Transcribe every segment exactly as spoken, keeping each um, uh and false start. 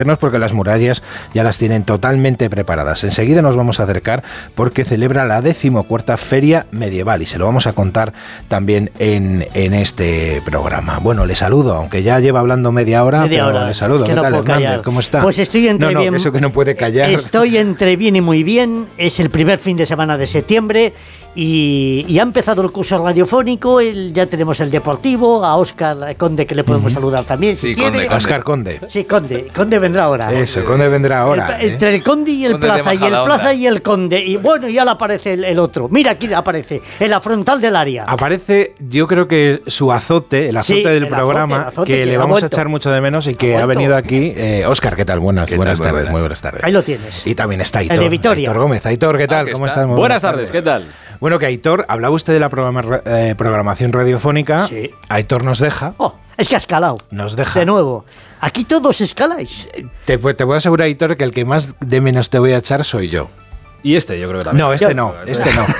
porque las murallas ya las tienen totalmente preparadas. Enseguida nos vamos a acercar porque celebra la decimocuarta Feria Medieval y se lo vamos a contar también en, en este programa. Bueno, le saludo, aunque ya lleva hablando media hora, media pero hora. le saludo. Es que ¿Qué no tal, puedo Hernández? callar. ¿Cómo está? Pues estoy entre no, bien. No, eso que no puede callar. Estoy entre bien y muy bien. Es el primer fin de semana de septiembre. Y, y ha empezado el curso radiofónico, el, ya tenemos el deportivo, a Óscar Conde, que le podemos uh-huh. saludar también, si sí, quiere. Conde, Óscar Conde. Sí, Conde. Conde vendrá ahora. Eso, Conde vendrá ahora. El, ¿eh? Entre el Conde y el Conde Plaza, y el Plaza y el Conde. Y bueno, ya le aparece el, el otro. Mira, aquí aparece, en la frontal del área. Aparece, yo creo que su azote, el azote sí, del el programa, azote, el azote que, que le ha vamos vuelto. a echar mucho de menos y que ha ha venido aquí. Eh, Óscar, ¿qué tal? Buenas, ¿Qué buenas tal? tardes, Buenas. muy buenas tardes. Ahí lo tienes. Y también está Aitor. El de Vitoria. Aitor Gómez. Aitor, ¿qué tal? Ah, ¿Cómo está. estás? Muy Buenas tardes, ¿qué tal? Bueno, que Aitor, hablaba usted de la programa, eh, programación radiofónica. Sí. Aitor nos deja. Oh, es que ha escalado. Nos deja. De nuevo. Aquí todos escaláis. Te, te puedo asegurar, Aitor, que el que más de menos te voy a echar soy yo. Y este, yo creo que también. No, este Yo- no, este no.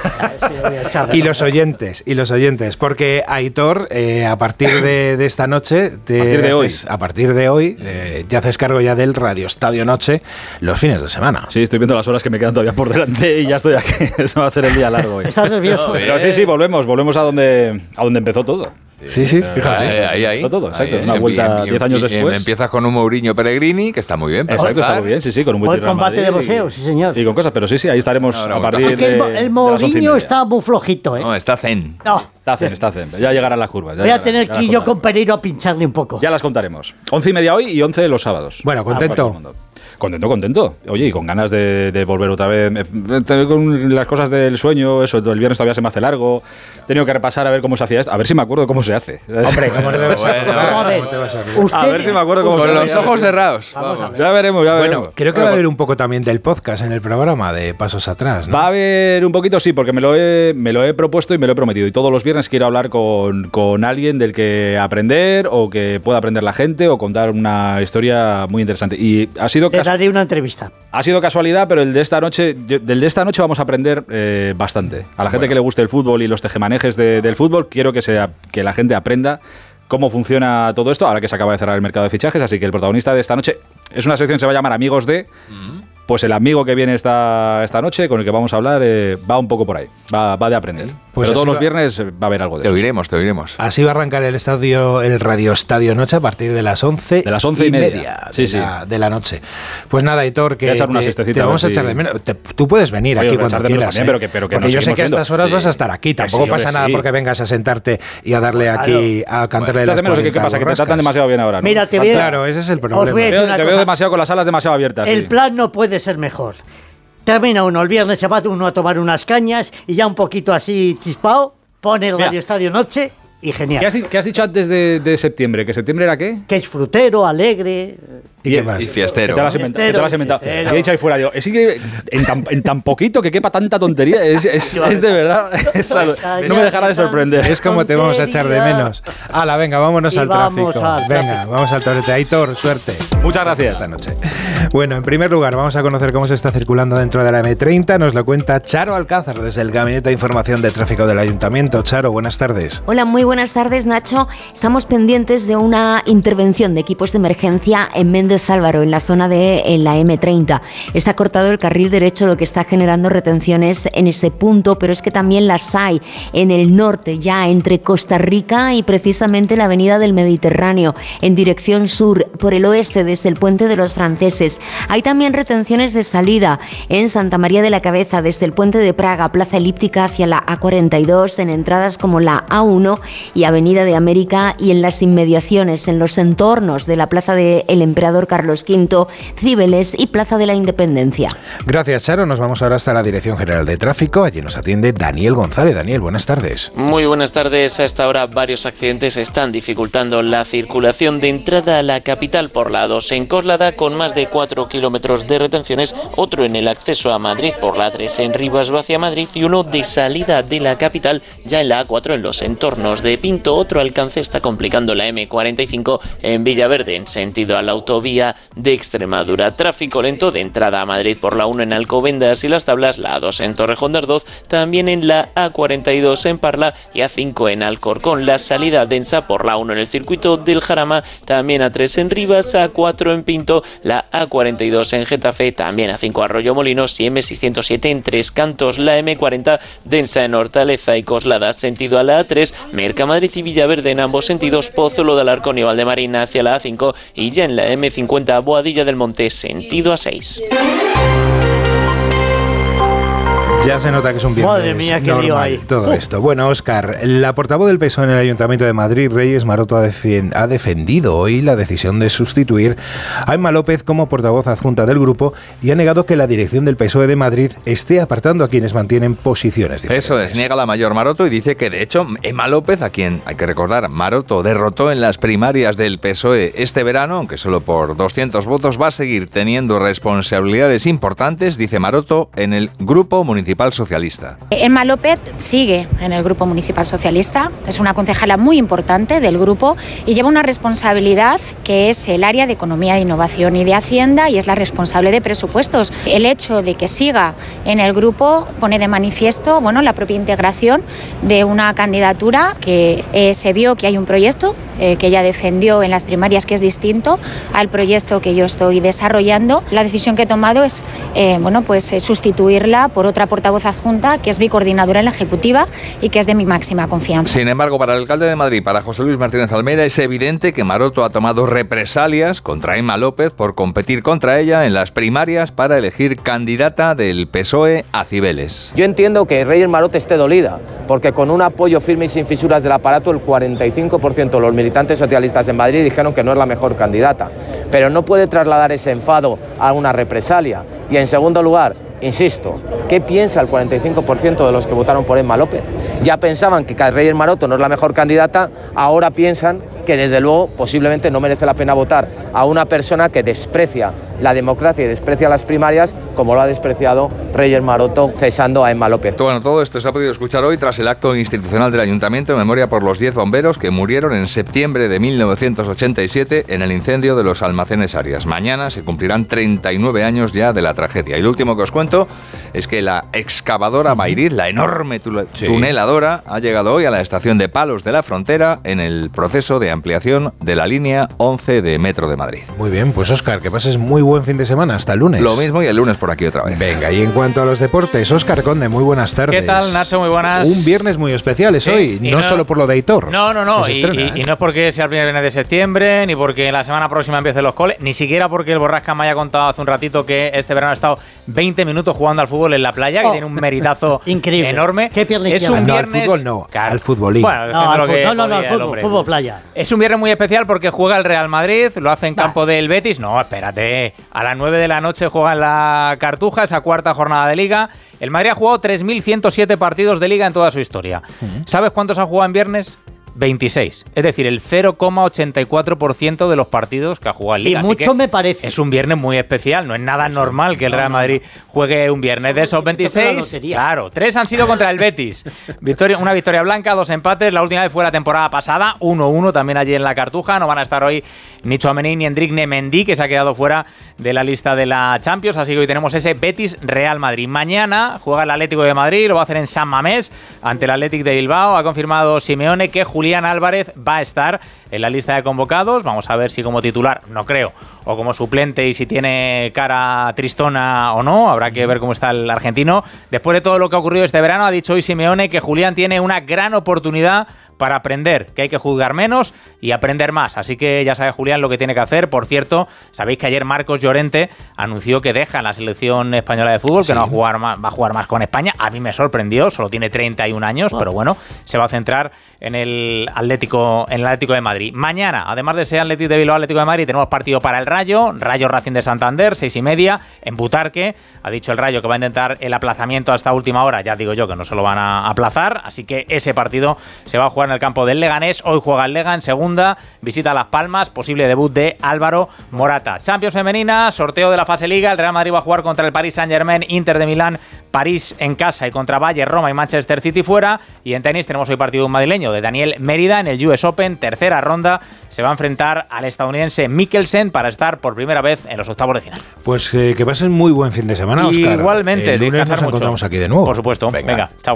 Y los oyentes, y los oyentes, porque Aitor, eh, a partir de, de esta noche, te A partir de hoy. haces- a partir de hoy, eh, te haces cargo ya del Radio Estadio Noche los fines de semana. Sí, estoy viendo las horas que me quedan todavía por delante y ya estoy aquí. Se va a hacer el día largo hoy. ¿Estás nervioso? No, Pero sí, sí, volvemos, volvemos a donde, a donde empezó todo. Sí, sí, fíjate. Ahí, ahí, ahí. Todo, exacto, es una Ahí, vuelta empie- diez años empie- después. Empiezas con un Mourinho Pellegrini, que está muy bien. para Exacto, está empezar. muy bien, sí, sí, con un buen Hoy Real combate Madrid de boxeo, y- sí, señor. Y con cosas, pero sí, sí, ahí estaremos Ahora, a ahora. partir Es que de, el, mo- de el las once y Mourinho media. está muy flojito, ¿eh? No, está zen. No. Está zen, está zen. Ya llegarán las curvas. ya Voy a llegarán, tener ya que las ir yo con contaremos. Pereiro a pincharle un poco. Ya las contaremos. Once y media hoy y once los sábados. Bueno, contento. Para todo el mundo. Contento, contento. Oye, y con ganas de, de volver otra vez. Me- te- Con las cosas del sueño, eso, el viernes todavía se me hace largo. He tenido que repasar a ver cómo se hacía esto. A ver si me acuerdo cómo se hace. Hombre, ¿cómo no te vas a Bueno, acordar? a ver, ¿Cómo te vas a acordar? usted- A ver si me acuerdo cómo Con se los hacía. ojos cerrados. Vamos a Vamos. ver. Ya veremos, ya veremos. Bueno, creo que va a haber un poco también del podcast en el programa de Pasos Atrás, ¿no? Va a haber un poquito, sí, porque me lo, he, me lo he propuesto y me lo he prometido. Y todos los viernes quiero hablar con, con alguien del que aprender o que pueda aprender la gente o contar una historia muy interesante. Y ha sido, Le casu- daré una entrevista. ha sido casualidad, pero el de esta noche, yo- del de esta noche vamos a aprender eh, bastante. A la gente Bueno. que le guste el fútbol y los tejemanejes de- del fútbol, quiero que, sea, que la gente aprenda cómo funciona todo esto, ahora que se acaba de cerrar el mercado de fichajes. Así que el protagonista de esta noche es una sección que se va a llamar Amigos de... Pues el amigo que viene esta, esta noche, con el que vamos a hablar, eh, va un poco por ahí. Va, va de aprender. Pues Pero todos así los va- viernes eh, va a haber algo de Te eso. oiremos, te oiremos. Así va a arrancar el estadio, el Radio Estadio Noche a partir de las once. De las once y media. Sí, de, sí. La, de la noche. Pues nada, Aitor, que Voy a echar una te, siestecita, te a ver vamos a si- echar de menos. Te- tú puedes venir Oye, aquí voy a cuando echar de menos quieras. también, ¿eh? pero que- pero que Porque nos yo sé que a seguimos estas horas viendo. vas a estar aquí. Que Tampoco sí, pasa hombre, nada sí. porque vengas a sentarte y a darle aquí a cantarle Echas las de menos, ¿qué, qué cuarenta pasa? Que te borrascas. tratan demasiado bien ahora, ¿no? Mira, te veo- Claro, ese es el Os voy a problema. decir Te veo, una te cosa. veo demasiado con las alas demasiado abiertas. El sí. plan no puede ser mejor. Termina uno, el viernes se va uno a tomar unas cañas y ya un poquito así chispao, pone el Mira. Radio Estadio Noche y ¿Qué has, genial. di- qué has dicho antes de, de septiembre? ¿Que septiembre era qué? Que es frutero, alegre. ¿Y qué más? Y ¿Qué fiestero. te lo has inventado? ¿Qué te lo has inventado? Fiestero. ¿Qué he dicho ahí fuera yo? Es increíble, en tan, en tan poquito que quepa tanta tontería, es, es, es de verdad. es algo- no me dejará de sorprender. Es como te vamos a echar de menos. Hala, venga, vámonos Y al vamos tráfico. al Venga, tráfico. vamos al torete. Aitor, suerte. Muchas gracias. Esta noche. Bueno, en primer lugar, vamos a conocer cómo se está circulando dentro de la eme treinta. Nos lo cuenta Charo Alcázar desde el Gabinete de Información de Tráfico del Ayuntamiento. Charo, buenas tardes. Hola, muy buenas tardes, Nacho. Estamos pendientes de una intervención de equipos de emergencia en Méndez Álvaro, en la zona de en la eme treinta. Está cortado el carril derecho, lo que está generando retenciones en ese punto, pero es que también las hay en el norte, ya entre Costa Rica y precisamente la avenida del Mediterráneo, en dirección sur, por el oeste, desde el puente de los Franceses. Hay también retenciones de salida en Santa María de la Cabeza, desde el puente de Praga, Plaza Elíptica hacia la A cuarenta y dos, en entradas como la A uno y Avenida de América, y en las inmediaciones, en los entornos de la Plaza del Emperador Carlos quinto, Cibeles y Plaza de la Independencia. Gracias, Charo. Nos vamos ahora hasta la Dirección General de Tráfico. Allí nos atiende Daniel González. Daniel, buenas tardes. Muy buenas tardes. A esta hora varios accidentes están dificultando la circulación de entrada a la capital por la A dos en Coslada, con más de cuatro kilómetros de retenciones, otro en el acceso a Madrid por la A tres en Rivas hacia Madrid y uno de salida de la capital ya en la A cuatro en los entornos de Pinto. Otro alcance está complicando la eme cuarenta y cinco en Villaverde en sentido a la autovía vía de Extremadura. Tráfico lento de entrada a Madrid por la uno en Alcobendas y Las Tablas, la A dos en Torrejón de Ardoz, también en la A cuarenta y dos en Parla y A cinco en Alcorcón. La salida densa por la uno en el circuito del Jarama, también A tres en Rivas, A cuatro en Pinto, la A cuarenta y dos en Getafe, también A cinco Arroyo Molinos y M seiscientos siete en Tres Cantos. La M cuarenta densa en Hortaleza y Coslada, sentido a la A tres, Mercamadrid y Villaverde en ambos sentidos, Pozuelo de Alarcón y Valdemarina hacia la A cinco y ya en la M cincuenta Boadilla del Monte, sentido A seis. Ya se nota que es un viernes Madre mía, qué normal, lío hay. todo esto. Bueno, Óscar, la portavoz del P S O E en el Ayuntamiento de Madrid, Reyes Maroto, ha, defen- ha defendido hoy la decisión de sustituir a Emma López como portavoz adjunta del grupo y ha negado que la dirección del P S O E de Madrid esté apartando a quienes mantienen posiciones diferentes. Eso es, niega la mayor Maroto y dice que, de hecho, Emma López, a quien, hay que recordar, Maroto derrotó en las primarias del P S O E este verano, aunque solo por doscientos votos, va a seguir teniendo responsabilidades importantes, dice Maroto, en el Grupo Municipal Socialista. Emma López sigue en el Grupo Municipal Socialista, es una concejala muy importante del grupo y lleva una responsabilidad que es el área de Economía, de Innovación y de Hacienda y es la responsable de presupuestos. El hecho de que siga en el grupo pone de manifiesto, bueno, la propia integración de una candidatura que eh, se vio que hay un proyecto eh, que ella defendió en las primarias que es distinto al proyecto que yo estoy desarrollando. La decisión que he tomado es eh, bueno, pues, eh, sustituirla por otra portavoz adjunta que es mi coordinadora en la Ejecutiva y que es de mi máxima confianza. Sin embargo, para el alcalde de Madrid, para José Luis Martínez Almeida, es evidente que Maroto ha tomado represalias contra Emma López por competir contra ella en las primarias para elegir candidata del P S O E a Cibeles. Yo entiendo que Reyes Maroto esté dolida, porque con un apoyo firme y sin fisuras del aparato, el cuarenta y cinco por ciento de los militantes socialistas en Madrid dijeron que no es la mejor candidata. Pero no puede trasladar ese enfado a una represalia. Y en segundo lugar, insisto, ¿qué piensa el cuarenta y cinco por ciento de los que votaron por Emma López? Ya pensaban que Reyes Maroto no es la mejor candidata, ahora piensan que desde luego posiblemente no merece la pena votar a una persona que desprecia la democracia y desprecia las primarias como lo ha despreciado Reyes Maroto cesando a Emma López. Bueno, todo esto se ha podido escuchar hoy tras el acto institucional del Ayuntamiento en memoria por los diez bomberos que murieron en septiembre de mil novecientos ochenta y siete en el incendio de los almacenes Arias. Mañana se cumplirán treinta y nueve años ya de la tragedia. Y lo último que os cuento es que la excavadora Mairiz, la enorme tu- Sí. tuneladora, ha llegado hoy a la estación de Palos de la Frontera en el proceso de ampliación de la línea once de Metro de Madrid. Muy bien, pues Óscar, que pases muy buen fin de semana. Hasta el lunes. Lo mismo y el lunes por aquí otra vez. Venga, y en cuanto a los deportes, Óscar Conde, muy buenas tardes. ¿Qué tal, Nacho? Muy buenas. Un viernes muy especial es Sí, hoy, y no, no- solo por lo de Aitor. No, no, no. que se Y, estrena, y- ¿eh? y no es porque sea el primer viernes de septiembre, ni porque la semana próxima empiecen los coles, ni siquiera porque el Borrasca me haya contado hace un ratito que este verano ha estado veinte minutos jugando al fútbol en la playa, que Oh. tiene un meritazo Increíble. enorme. Qué pierna Es izquierda. un No, al viernes. fútbol no, Claro. al futbolín. Bueno, No, diciendo al lo que fu- no, no, no, podía al el fútbol, hombre. fútbol playa. Es un viernes muy especial porque juega el Real Madrid, lo hace en Bah. campo del Betis. No, espérate. A las nueve de la noche juega en la Cartuja, esa cuarta jornada de Liga. El Madrid ha jugado tres mil ciento siete partidos de Liga en toda su historia. ¿Sabes cuántos ha jugado en viernes? veintiséis. Es decir, el cero coma ochenta y cuatro por ciento de los partidos que ha jugado en Y Liga. Así mucho que me parece. Es un viernes muy especial. No es nada normal que el no, Real no, Madrid juegue un viernes. De esos Toca la veintiséis, lotería. claro, tres han sido contra el Betis. Victoria, una victoria blanca, dos empates. La última vez fue la temporada pasada, uno uno también allí en la Cartuja. No van a estar hoy ni Tchouaméni ni Endrick ni Mendy, que se ha quedado fuera de la lista de la Champions. Así que hoy tenemos ese Betis-Real Madrid. Mañana juega el Atlético de Madrid, lo va a hacer en San Mamés ante el Athletic de Bilbao. Ha confirmado Simeone que Julián Álvarez va a estar en la lista de convocados. Vamos a ver si como titular, no creo, o como suplente y si tiene cara tristona o no. Habrá que ver cómo está el argentino. Después de todo lo que ha ocurrido este verano, ha dicho hoy Simeone que Julián tiene una gran oportunidad para aprender, que hay que juzgar menos y aprender más. Así que ya sabe Julián lo que tiene que hacer. Por cierto, sabéis que ayer Marcos Llorente anunció que deja la selección española de fútbol, Sí. que no va a jugar más, va a jugar más con España. A mí me sorprendió, solo tiene treinta y un años, pero bueno, se va a centrar en el Atlético, en el Atlético de Madrid. Mañana, además de ser Atlético de Bilbao, Atlético de Madrid, tenemos partido para el Rayo, Rayo Racing de Santander, seis y media, en Butarque. Ha dicho el Rayo que va a intentar el aplazamiento hasta última hora. Ya digo yo que no se lo van a aplazar, así que ese partido se va a jugar en el campo del Leganés. Hoy juega el Lega en segunda, visita Las Palmas, posible debut de Álvaro Morata. Champions femenina, sorteo de la fase Liga. El Real Madrid va a jugar contra el Paris Saint-Germain, Inter de Milán, París en casa y contra Bayern, Roma y Manchester City fuera. Y en tenis tenemos hoy partido madrileño de Daniel Mérida en el U S Open, tercera ronda. Se va a enfrentar al estadounidense Mikkelsen para estar por primera vez en los octavos de final. Pues eh, que pasen muy buen fin de semana, Óscar. Igualmente, el lunes descansar nos mucho. encontramos aquí de nuevo. Por supuesto. Venga, Venga chao.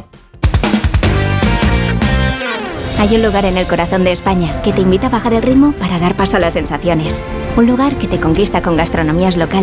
Hay un lugar en el corazón de España que te invita a bajar el ritmo para dar paso a las sensaciones. Un lugar que te conquista con gastronomías locales